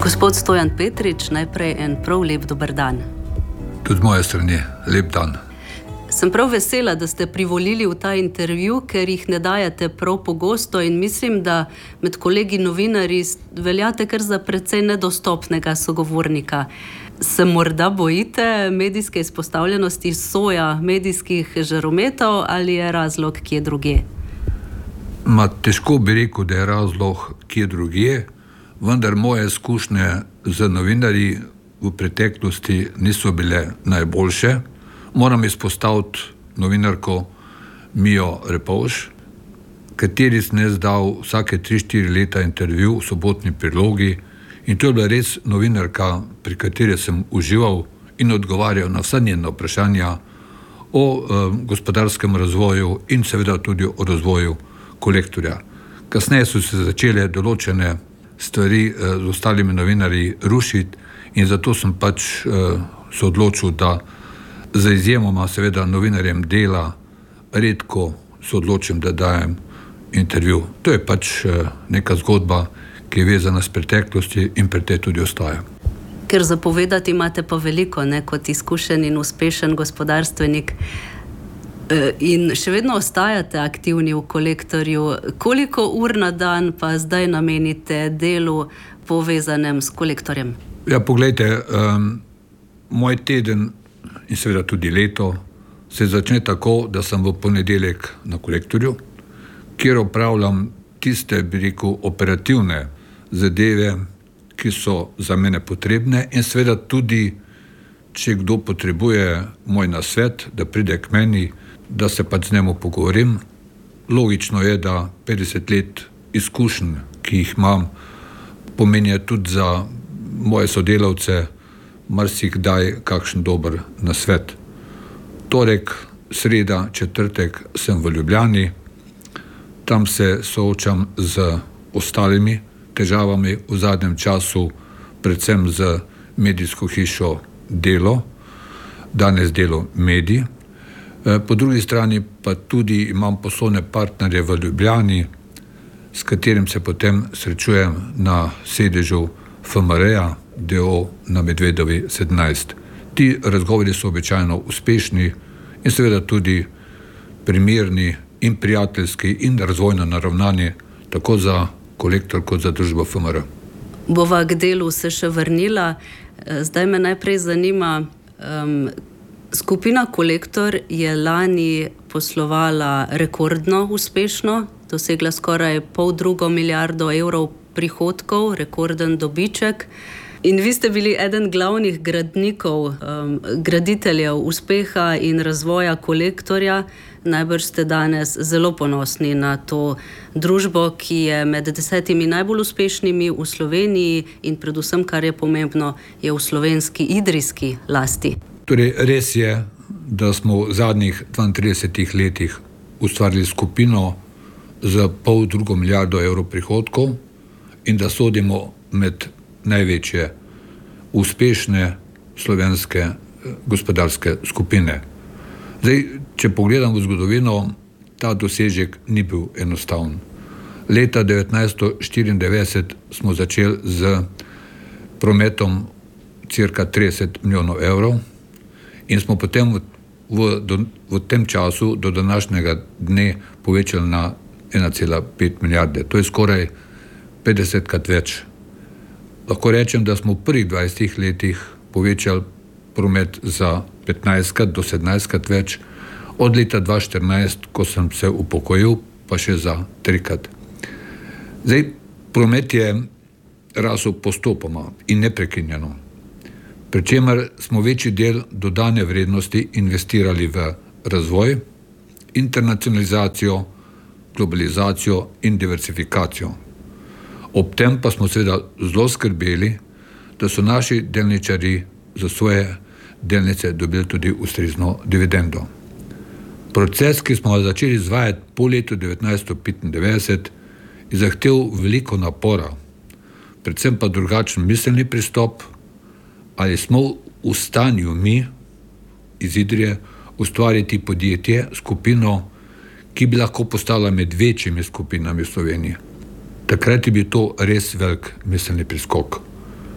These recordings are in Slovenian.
Gospod Stojan Petrič, najprej en prav lep dober dan. Tudi z moje strani, lep dan. Sem prav vesela, da ste privolili v ta intervju, ker jih ne dajete prav pogosto in mislim, da med kolegi novinarji veljate kar za precej nedostopnega sogovornika. Se morda bojite medijske izpostavljenosti soja medijskih žarometov ali je razlog kje drugje? Težko bi rekel, da je razlog kje drugje, vendar moje izkušnje z novinarji v preteklosti niso bile najboljše. Moram izpostaviti novinarko Mijo Repovž, kateri sem jaz dal vsake 3-4 leta intervju v Sobotni prilogi in to je bila res novinarka, pri kateri sem užival in odgovarjal na vsa njena vprašanja o gospodarskem razvoju in seveda tudi o razvoju Kolektorja. Kasneje so se začele določene stvari z ostalimi novinarji rušiti in zato sem se odločil, da za izjemoma seveda novinarjem dela redko se odločim, da dajem intervju. To je neka zgodba, ki je vezana s preteklosti in pri tej tudi ostaja. Ker zapovedati imate pa veliko, kot izkušen in uspešen gospodarstvenik in še vedno ostajate aktivni v Kolektorju. Koliko ur na dan pa zdaj namenite delu povezanem s Kolektorjem? Ja, poglejte, moj teden in seveda tudi leto se začne tako, da sem v ponedeljek na Kolektorju, kjer opravljam tiste, bi rekel, operativne zadeve, ki so za mene potrebne in seveda tudi, če kdo potrebuje moj nasvet, da pride k meni, da se z njemu pogovorim. Logično je, da 50 let izkušenj, ki jih imam, pomeni tudi za moje sodelavce marsikdaj kakšen dober nasvet. Torek, sreda, četrtek sem v Ljubljani, tam se soočam z ostalimi težavami v zadnjem času, predvsem z medijsko hišo Delo, danes Delo Medij. Po drugi strani pa tudi imam poslovne partnerje v Ljubljani, s katerim se potem srečujem na sedežu FMR-ja, d.o.o. na Medvedovi 17. Ti razgovori so običajno uspešni in seveda tudi primerni in prijateljski in razvojno naravnani, tako za Kolektor kot za družbo FMR. Bova k delu se še vrnila. Zdaj me najprej zanima, skupina Kolektor je lani poslovala rekordno uspešno, dosegla skoraj 1,5 milijardo evrov prihodkov, rekorden dobiček. In vi ste bili eden glavnih graditeljev uspeha in razvoja Kolektorja. Najbrž ste danes zelo ponosni na to družbo, ki je med 10 najbolj uspešnimi v Sloveniji in predvsem, kar je pomembno, je v slovenski idrijski lasti. Torej, res je, da smo v zadnjih 32 letih ustvarili skupino z 1,5 milijardo evrov prihodkov in da sodimo med največje uspešne slovenske gospodarske skupine. Zdaj, če pogledam v zgodovino, ta dosežek ni bil enostaven. Leta 1994 smo začeli z prometom cirka 30 milijonov evrov in smo potem v tem času do današnjega dne povečali na 1,5 milijarde. To je skoraj 50krat več. Lahko rečem, da smo v prvih 20 letih povečali promet za 15krat do 17krat več, od leta 2014, ko sem se upokojil, pa še za 3krat. Zdaj, promet je rasel postopoma in neprekinjeno, pri čemer smo večji del dodane vrednosti investirali v razvoj, internacionalizacijo, globalizacijo in diversifikacijo. Ob tem pa smo seveda zelo skrbeli, da so naši delničarji za svoje delnice dobili tudi ustrezno dividendo. Proces, ki smo ga začeli izvajati po letu 1995, je zahteval veliko napora, predvsem pa drugačen miselni pristop, ali smo v stanju mi iz Idrije ustvariti podjetje, skupino, ki bi lahko postala med večjimi skupinami v Sloveniji. Takrat je bil to res velik miselni preskok.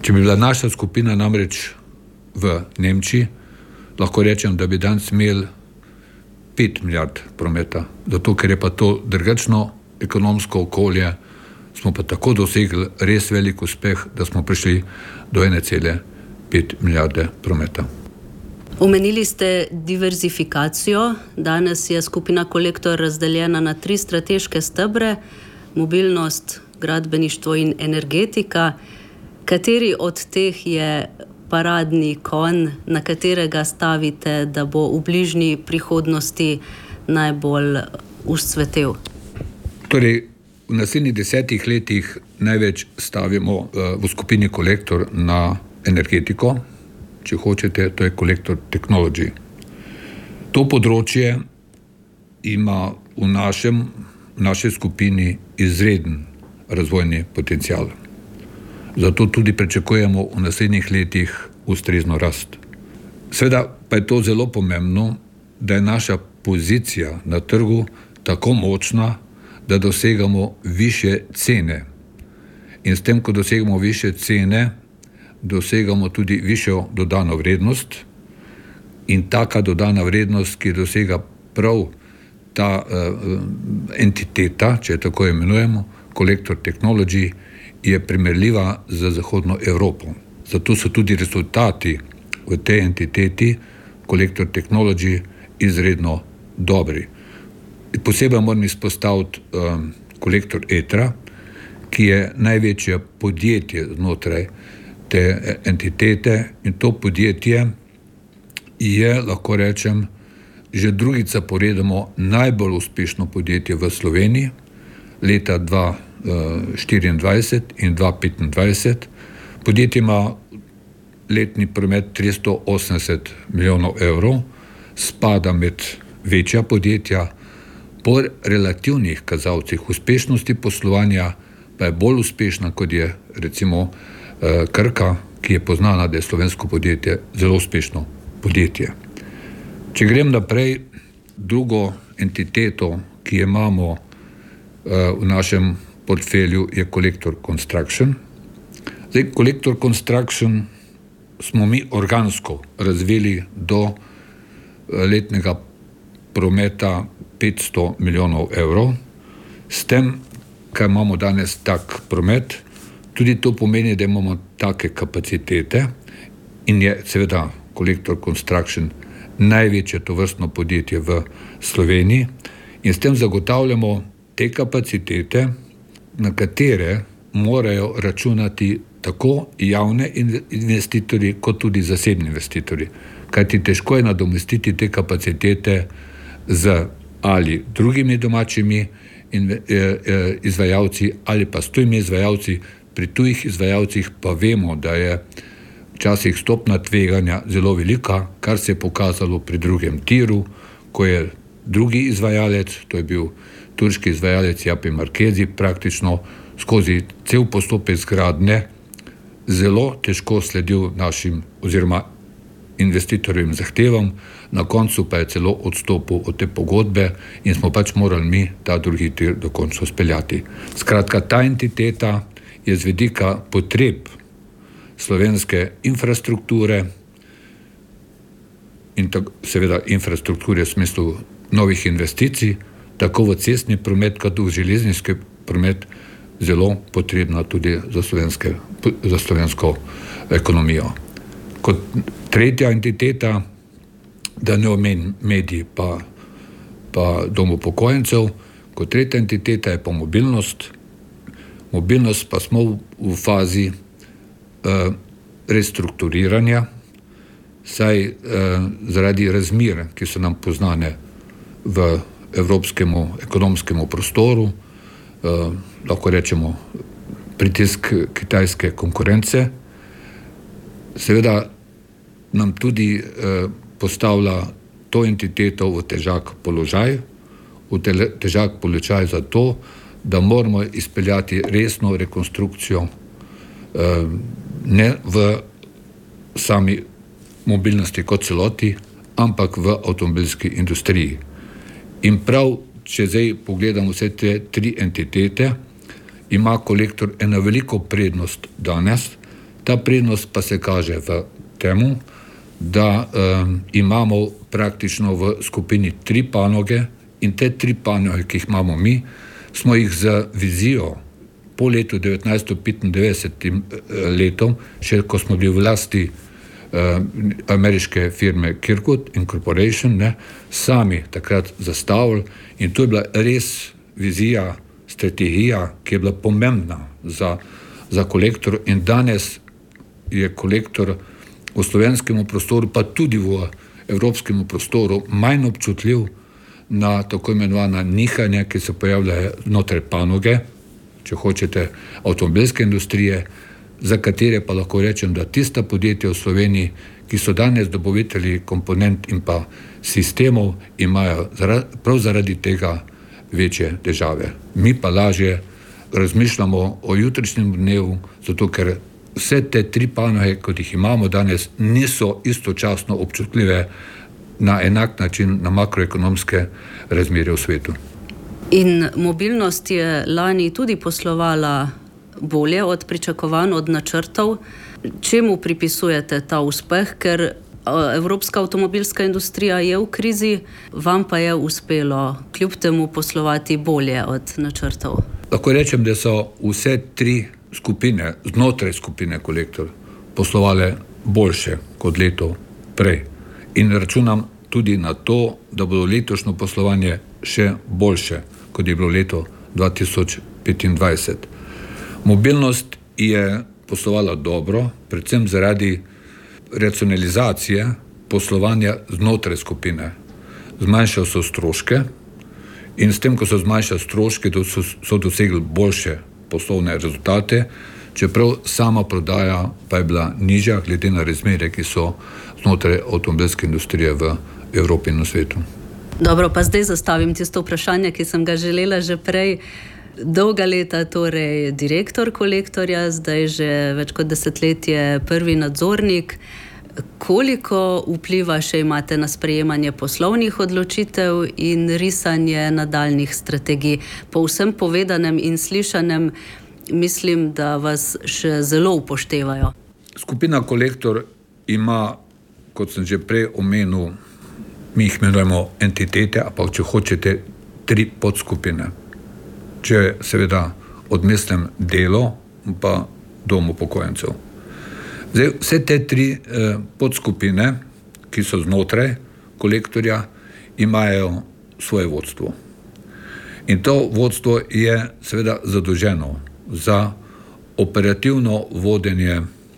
Če bi bila naša skupina namreč v Nemčiji, lahko rečem, da bi danes imeli 5 milijard prometa. Zato, ker je pa to drugačno ekonomsko okolje, smo pa tako dosegli res velik uspeh, da smo prišli do 1,5 milijarde prometa. Omenili ste diverzifikacijo. Danes je skupina Kolektor razdeljena na 3 strateške stebre: mobilnost, gradbeništvo in energetika. Kateri od teh je paradni konj, na katerega stavite, da bo v bližnji prihodnosti najbolj vzcvetel? Torej, v naslednjih 10 letih največ stavimo v skupini Kolektor na energetiko. Če hočete, to je Kolektor Technology. To področje ima v naši skupini izreden razvojni potencial. Zato tudi pričakujemo v naslednjih letih ustrezno rast. Seveda pa je to zelo pomembno, da je naša pozicija na trgu tako močna, da dosegamo višje cene. In s tem, ko dosegamo višje cene, dosegamo tudi višjo dodano vrednost, in taka dodana vrednost, ki dosega prav ta entiteta, če jo tako imenujemo, Kolektor Technology, je primerljiva z zahodno Evropo. Zato so tudi rezultati v tej entiteti Kolektor Technology izredno dobri. Posebej moram izpostaviti Kolektor Etra, ki je največje podjetje znotraj te entitete, in to podjetje je, lahko rečem, že drugič zaporedoma najbolj uspešno podjetje v Sloveniji, leta 2024 in 2025. Podjetje ima letni promet 380 milijonov evrov, spada med večja podjetja, po relativnih kazalcih uspešnosti poslovanja pa je bolj uspešna, kot je recimo Krka, ki je poznana, da je slovensko podjetje zelo uspešno podjetje. Če grem naprej, drugo entiteto, ki jo imamo v našem portfelju, je Kolektor Construction. Zdaj, Kolektor Construction smo mi organsko razvili do letnega prometa 500 milijonov evrov. S tem, kaj imamo danes tak promet, tudi to pomeni, da imamo take kapacitete, in je seveda Kolektor Construction največje tovrstno podjetje v Sloveniji, in s tem zagotavljamo te kapacitete, na katere morajo računati tako javne investitorji kot tudi zasebni investitorji. Kajti težko je nadomestiti te kapacitete z ali drugimi domačimi izvajalci ali pa s tujimi izvajalci. Pri tujih izvajalcih pa vemo, da je včasih stopna tveganja zelo velika, kar se je pokazalo pri drugem tiru, ko je drugi izvajalec, to je bil turški izvajalec Japi Markezi, praktično skozi cel postopek zgradnje zelo težko sledil našim oziroma investitorjevim zahtevam, na koncu pa je celo odstopil od te pogodbe in smo pač morali mi ta drugi tir dokončno speljati. Skratka, ta entiteta je z vidika potreb slovenske infrastrukture in seveda infrastrukture v smislu novih investicij, tako v cestni promet kot v železniški promet, zelo potrebna tudi za slovensko ekonomijo. Kot tretja entiteta, da ne omenim medij pa dom upokojencev, kot tretja entiteta je pa mobilnost. Mobilnost pa smo v fazi restrukturiranja, saj zaradi razmer, ki so nam poznane v evropskemu ekonomskemu prostoru, lahko rečemo pritisk kitajske konkurence, seveda nam tudi postavlja to entiteto v težak položaj, zato, da moramo izpeljati resno rekonstrukcijo ne v sami mobilnosti kot celoti, ampak v avtomobilski industriji. In prav, če zdaj pogledamo vse te 3 entitete, ima Kolektor eno veliko prednost danes. Ta Ta prednost pa se kaže v temu, da imamo praktično v skupini 3 panoge in te 3 panoge, ki jih imamo mi, smo jih z vizijo po letu 1995 letom, še ko smo bili v lasti ameriške firme Kirkwood Incorporation, sami takrat zastavili in to je bila res vizija, strategija, ki je bila pomembna za Kolektor in danes je Kolektor v slovenskem prostoru, pa tudi v evropskem prostoru manj občutljiv na tako imenovana nihanja, ki se pojavljajo znotraj panoge, če hočete, avtomobilske industrije, za katere pa lahko rečem, da tista podjetja v Sloveniji, ki so danes dobavitelji komponent in pa sistemov, imajo prav zaradi tega večje težave. Mi pa lažje razmišljamo o jutrišnjem dnevu, zato ker vse te 3 panoge, kot jih imamo danes, niso istočasno občutljive na enak način na makroekonomske razmere v svetu. In mobilnost je lani tudi poslovala bolje od pričakovanj, od načrtov. Čemu pripisujete ta uspeh? Ker evropska avtomobilska industrija je v krizi, vam pa je uspelo kljub temu poslovati bolje od načrtov. Lahko rečem, da so vse 3 skupine, znotraj skupine Kolektor, poslovale boljše kot leto prej. In računam tudi na to, da bodo letošnje poslovanje še boljše, kot je bilo leto 2025. Mobilnost je poslovala dobro, predvsem zaradi racionalizacije poslovanja znotraj skupine. Zmanjšali so stroške in s tem, ko so zmanjšali stroške, so dosegli boljše poslovne rezultate, čeprav sama prodaja pa je bila nižja glede na razmere, ki so znotraj avtomobilske industrije v Evropi in na svetu. Dobro, pa zdaj zastavim tisto vprašanje, ki sem ga želela že prej. Dolga leta torej direktor Kolektorja, zdaj že več kot desetletje prvi nadzornik. Koliko vpliva še imate na sprejemanje poslovnih odločitev in risanje nadaljnih strategij? Po vsem povedanem in slišanem mislim, da vas še zelo upoštevajo. Skupina Kolektor ima, kot sem že prej omenil, mi jih imenujemo entitete, pa če hočete 3 podskupine. Če seveda odmislim delo, pa dom upokojencev. Zdaj, vse te 3 podskupine, ki so znotraj Kolektorja, imajo svoje vodstvo. In to vodstvo je seveda zadolženo za operativno vodenje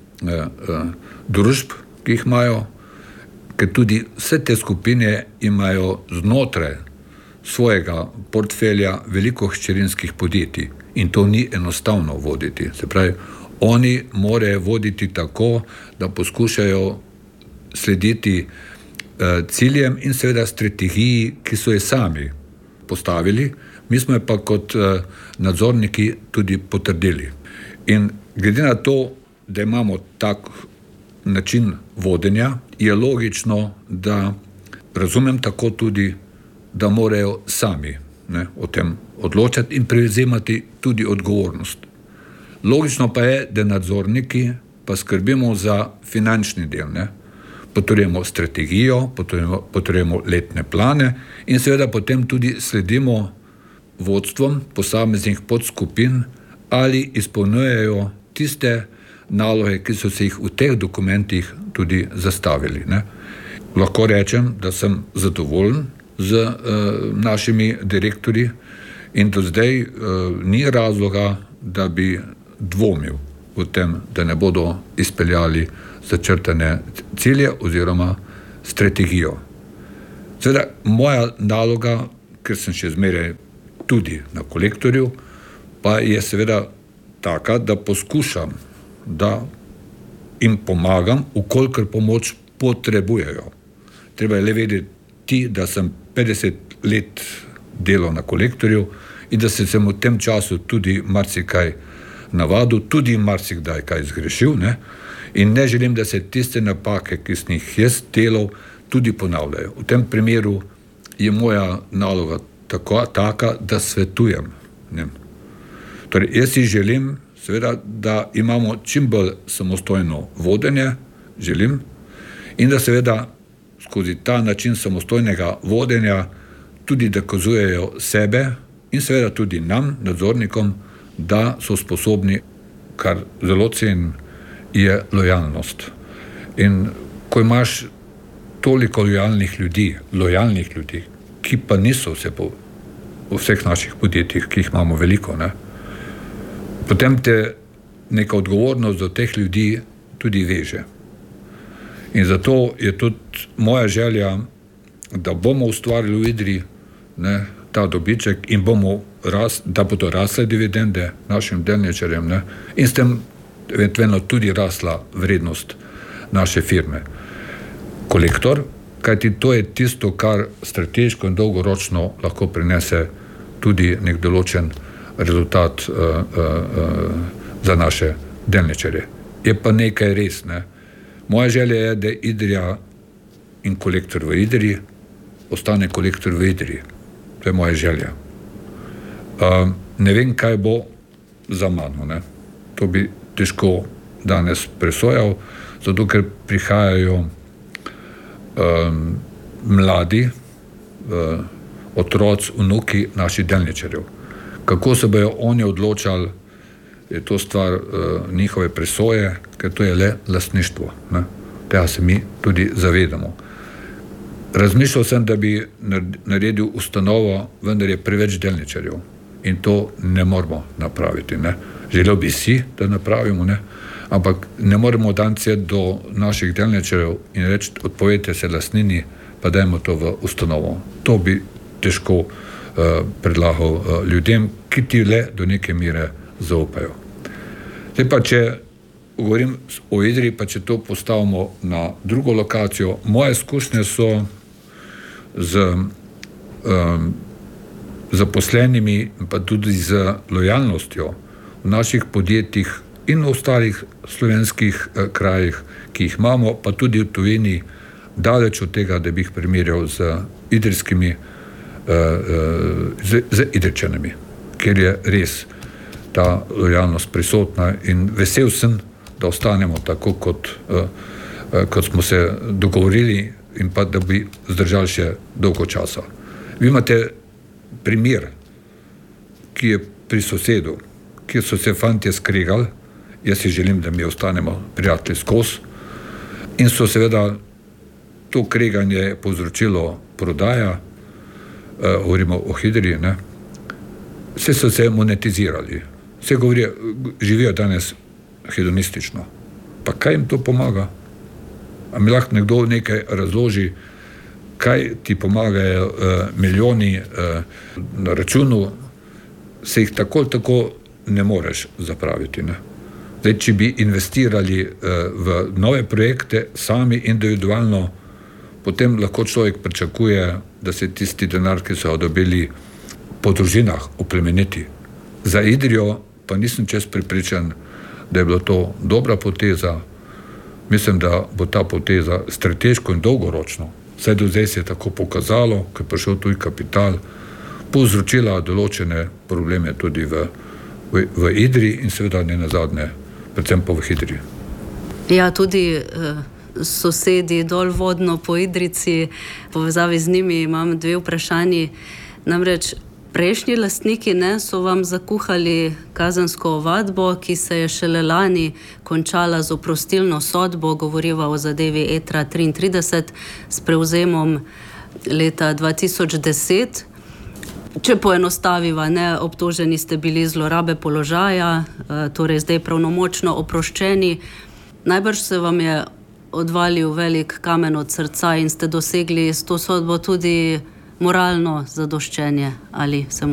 družb, ki jih imajo, ker tudi vse te skupine imajo znotraj svojega portfelja veliko hčerinskih podjetij in to ni enostavno voditi. Se pravi, oni morajo voditi tako, da poskušajo slediti ciljem in seveda strategiji, ki so jo sami postavili, mi smo jo pa kot nadzorniki tudi potrdili. In glede na to, da imamo tak način vodenja, je logično, da razumem tako tudi, da morajo sami o tem odločati in prevzemati tudi odgovornost. Logično pa je, da nadzorniki pa skrbimo za finančni del. Potrebujemo strategijo, potrebujemo letne plane in seveda potem tudi sledimo vodstvom posameznih podskupin ali izpolnjujejo tiste naloge, ki so se jih v teh dokumentih tudi zastavili. Lahko rečem, da sem zadovoljen z našimi direktorji in do zdaj ni razloga, da bi dvomil v tem, da ne bodo izpeljali začrtane cilje oziroma strategijo. Seveda, moja naloga, ker sem še zmeraj tudi na Kolektorju, pa je seveda taka, da poskušam, da jim pomagam, ukolikor pomoč potrebujejo. Treba je le vedeti, da sem 50 let delal na Kolektorju in da sem v tem času tudi marsikaj navadil, tudi marsikdaj kaj zgrešil, in ne želim, da se tiste napake, ki sem jih jaz delal, tudi ponavljajo. V tem primeru je moja naloga taka, da svetujem. Torej, jaz si želim seveda, da imamo čim bolj samostojno vodenje, želim, in da seveda skozi ta način samostojnega vodenja tudi dokazujejo sebe in seveda tudi nam, nadzornikom, da so sposobni, kar zelo cenim, je lojalnost. In ko imaš toliko lojalnih ljudi, ki pa niso vse po vseh naših podjetjih, ki jih imamo veliko, ne, potem te neka odgovornost do teh ljudi tudi veže. In zato je tudi moja želja, da bomo ustvarili v Idriji, ne, ta dobiček in da bodo rasle dividende našim delničarjem, ne, in s tem eventualno tudi rasla vrednost naše firme. Kolektor, kajti to je tisto, kar strateško in dolgoročno lahko prinese tudi nek določen rezultat za naše delničarje. Je pa nekaj res, ne. Moja želja je, da Idrija in Kolektor v Idriji ostane Kolektor v Idriji. To je moja želja. Ne vem, kaj bo za mano, ne. To bi težko danes presojal, zato ker prihajajo mladi, otroci, vnuki naših delničarjev. Kako se bojo oni odločali, je to stvar njihove presoje, ker to je le lastništvo, ne. Tega se mi tudi zavedamo. Razmišljal sem, da bi naredil ustanovo, vendar je preveč delničarjev in to ne moramo napraviti, ne. Želel bi si, da napravimo, ne, ampak ne moremo danci do naših delničarjev in reči, odpovejte se lastnini, pa dajmo to v ustanovo. To bi težko predlagal ljudem, ki ti le do neke mere zaupajo. Zdaj pa, če govorim o Idriji, pa če to postavimo na drugo lokacijo, moje izkušnje so z zaposlenimi, pa tudi z lojalnostjo v naših podjetjih in v ostalih slovenskih krajih, ki jih imamo, pa tudi v tujini, daleč od tega, da bi jih primerjal z idrijskimi, z Idrijčanami, ker je res ta lojalnost prisotna in vesel sem, da ostanemo tako, kot smo se dogovorili in pa da bi zdržali še dolgo časa. Vi imate primer, ki je pri sosedu, kjer so se fantje skregali, jaz si želim, da mi ostanemo prijatelji skozi, in so seveda to kreganje povzročilo prodaja, govorimo o Idriji, ne, vse so se monetizirali, vse govorijo, živijo danes hedonistično. Pa kaj jim to pomaga? A mi lahko nekdo nekaj razloži, kaj ti pomagajo milijoni na računu, se jih tako ne moreš zapraviti, ne. Zdaj, če bi investirali v nove projekte sami individualno, potem lahko človek pričakuje, da se tisti denar, ki so dobili po družinah, oplemeniti. Za Idrijo pa nisem čest prepričan, da je bilo to dobra poteza. Mislim, da bo ta poteza strateško in dolgoročno, saj do zdaj se je tako pokazalo, ko je prišel tuj kapital, povzročila določene probleme tudi v Idriji in seveda ne nazadnje, predvsem pa v Idriji. Ja, tudi sosedi dol vodno po Idrijci, v povezavi z njimi imam dve vprašanji. Namreč prejšnji lastniki so vam zakuhali kazensko ovadbo, ki se je šele lani končala z oprostilno sodbo, govoriva o zadevi Etra 33 s prevzemom leta 2010. Če poenostaviva, obtoženi ste bili zlorabe položaja, torej zdaj pravnomočno oproščeni. Najbrž se vam je odvalil velik kamen od srca in ste dosegli s to sodbo tudi moralno zadoščenje, ali se